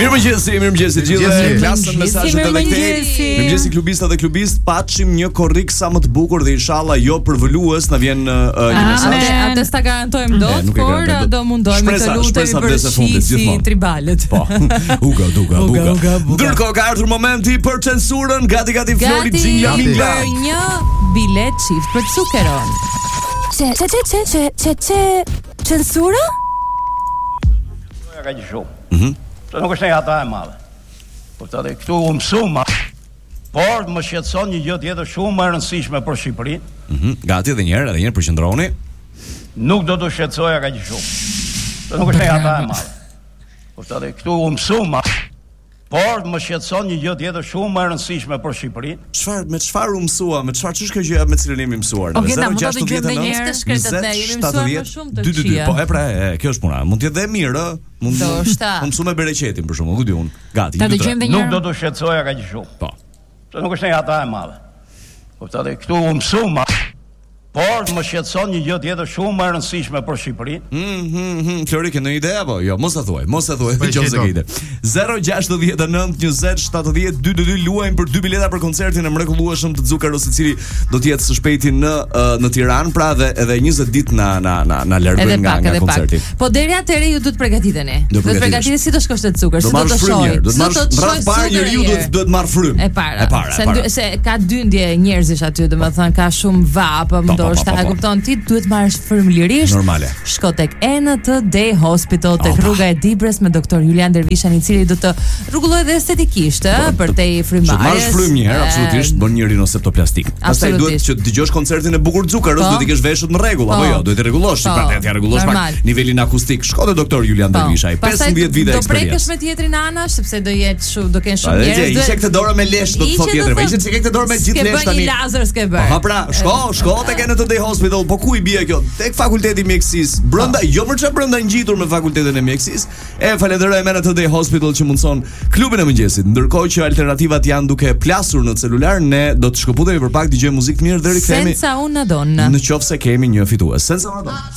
Mirëmëngjes të gjithëve. Klasën mesazhet edhe këtej. Mirëmëngjes klubista dhe klubist. Patshim një korrik sa më të bukur dhe inshallah jo përvolues, na vjen një mesazh. Atë sta garantojmë dot, por do mundohemi të lutemi për si tribalet. Po. Uga. Ndërkohë ka ardhur momenti për censurën. Gati Flori Xingla Mingla. Një bilet çift për Zukeron. Censura? Ka që shumë. Të nuk është një hata e madhe. Po të dhe këtu u mësuma, por më shqetëson një gjë tjetër shumë më e rëndësishme për Shqipërinë. Gati edhe një herë përqendroni. Nuk do të shqetësoja ka që shumë. Të nuk është një hata e madhe. Po të dhe këtu u mësuma, por më shqetëson një gjë tjetër shumë më e rëndësishme për Shqipërinë. Me çfarë u mësua? Me çfarë ç'është kjo gjë me cilën jemi mësuar? Okej, mund të dëgjojmë një herë të shkretët ne, jemi mësuar më shumë të këqija. Po, kjo është puna. Mund të jetë dhe mirë, ë? Mund të mësu me bereqetin për shkakun, ku di unë. Gati. Nuk do të shqetësoja ka që shumë. Po. Të nuk është një hata e madhe. Po të dhe këtu u mësuma, por më shqetëson një gjë tjetër shumë më e rëndësishme për Shqipërinë. Flori, ke ndonjë ide apo? Jo, mos e thuaj, nëse ke ide. 06920702222 luajmë për 2 bileta për koncertin e mrekullueshëm të Zukeros, i cili do të jetë së shpejti në Tiranë, pra edhe 20 ditë na largojnë nga koncerti. Po deri atëherë ju duhet përgatiteni. Duhet përgatiteni si të shkosh te Zuker, si do të shohë. Do të marrë parë njeriu duhet marr frymë. E para. Se ka dyndje njerëzish aty, domethënë ka shumë vap. Ndoshta e kupton ti, duhet marrësh frymëlirisht. Normale. Shko tek NTD Hospital tek rruga e Dibrës me doktor Julian Dervishan, i cili do të rregullojë dhe estetikisht për te frymëmarrjes. Të marrësh frymë një herë, absolutisht, bën një rinoseptoplastik. Pastaj duhet që dëgjosh koncertin e bukur Zukeros, duhet të kesh veshur në rregull apo jo, duhet të rregullosh, pra ti rregullosh pak nivelin akustik. Shko te doktor Julian Dervishan, 15 vite eksperiencë. Do prekësh me tjetrin anash sepse do jetë shumë, do kenë shumë njerëz. Ishte këtë dorë me lesh, do të thotë tjetër, ishte se këtë dorë me gjithë lesh tani. Lazer s'ke bër. Po pra, shko tek NTD Hospital, po ku i bie kjo? Tek fakulteti i mjekësisë. Brenda, jo për çfarë brenda ngjitur me fakultetin e mjekësisë. E falenderojmë NTD Hospital që mundson klubin e mëngjesit. Ndërkohë që alternativat janë duke plasur në celular, ne do të shkëputemi për pak, dëgjojmë muzikë mirë dhe rikthehemi. Senza una donna. Nëse kemi një fitues. Senza una donna.